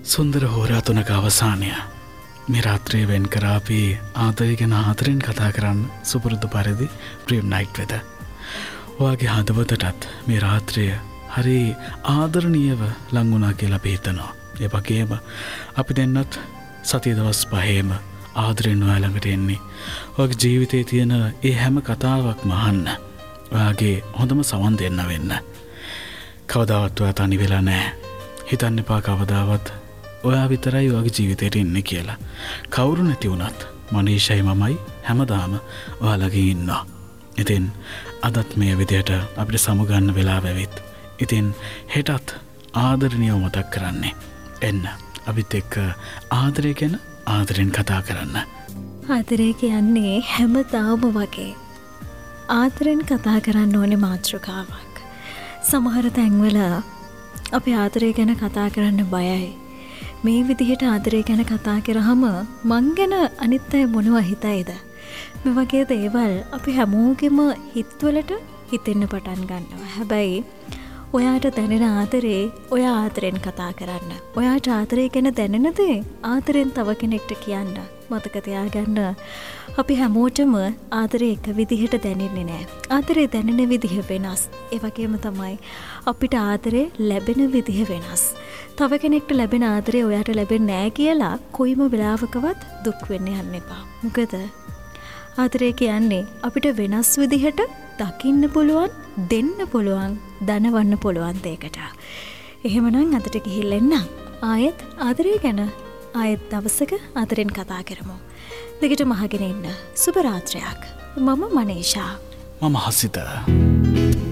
සුන්දර හෝරා තුනක අවසානය. මේ රාත්‍රිය වෙන් කර අපි ආදරය ගැන ආදරෙන් කතා කරන්න සුපුරුදු පරිදි ප්‍රියම් නයිට් වෙද. ඔයාගේ හදවතටත් මේ රාත්‍රිය හරි ආදරණීයව ලං වුණා කියලා අපි හිතනවා. ඒ වගේම අපි දෙන්නත් සතිය දවස් 5ේම ආදරෙන් ඔයා ළඟට එන්නේ. ඔයාගේ ජීවිතයේ තියෙන ඒ හැම කතාවක්ම අහන්න. ඔයාගේ හොඳම සවන් දෙන්න වෙන්න. කවදාවත් ඔයා තනි වෙලා නැහැ. හිතන්න එපා කවදාවත් ඔයා විතරයි ඔයාගේ ජීවිතේට ඉන්නේ කියලා. කවුරු නැති වුණත් මනීෂයි මමයි හැමදාම ඔයාලගේ ඉන්නවා. ඉතින් අදත් මේ විදියට අපිට සමුගන්න වෙලාව වෙවිත්. ඉතින් හෙටත් ආදරණීයව මතක් කරන්නේ. එන්න අපිත් එක්ක ආදරය ගැන ආදරෙන් කතා කරන්න. ආදරය කියන්නේ හැමදාම වගේ ආදරෙන් කතා කරන්න ඕනේ මාතෘකාවක්. සමහර තැන්වල අපි ආදරය ගැන කතා කරන්න බයයි. මේ විදිහට ආදරය ගැන කතා කරාම මං ගැන අනිත් අය මොනවා හිතයිද? මේ වගේ දේවල් අපි හැමෝගෙම හිතවලට හිතෙන්න පටන් ගන්නවා. හැබැයි ඔයාට දැනෙන ආදරේ ඔයා ආදරෙන් කතා කරන්න. ඔයාට ආදරය ගැන දැනෙන දේ ආදරෙන් තව කෙනෙක්ට කියන්න. මතක තියාගන්න අපි හැමෝටම ආදරේ එක විදිහට දැනෙන්නේ නැහැ. ආදරේ දැනෙන විදිහ වෙනස්. ඒ වගේම තමයි අපිට ආදරේ ලැබෙන විදිහ වෙනස්. තව කෙනෙක්ට ලැබෙන ආදරේ ඔයාට ලැබෙන්නේ නැහැ කියලා කොයිම වෙලාවකවත් දුක් වෙන්න යන්න එපා. මොකද ආදරේ කියන්නේ අපිට වෙනස් විදිහට දකින්න පුළුවන්, දෙන්න පුළුවන්, දනවන්න පුළුවන් දෙයකට. එහෙමනම් අදට ගිහිල්ලා එන්න. ආයෙත් ආදරය ගැන ආයෙත් දවසක ආදරෙන් කතා කරමු. දිගටම අහගෙන ඉන්න. සුබ රාත්‍රියක්. මම මනීෂා. මම හසිත.